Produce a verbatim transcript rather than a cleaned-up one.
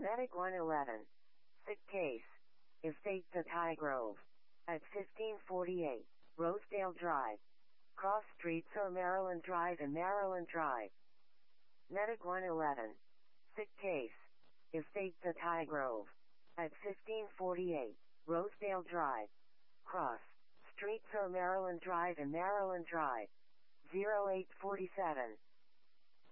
Medic one eleven. Sick case. Estate Tatai Grove. At fifteen forty-eight, Rosedale Drive. Cross Streets or Maryland Drive and Maryland Drive. Medic one eleven. Sick case. Estate Tatai Grove. At fifteen forty-eight, Rosedale Drive. Cross Streets or Maryland Drive and Maryland Drive. zero eight four seven.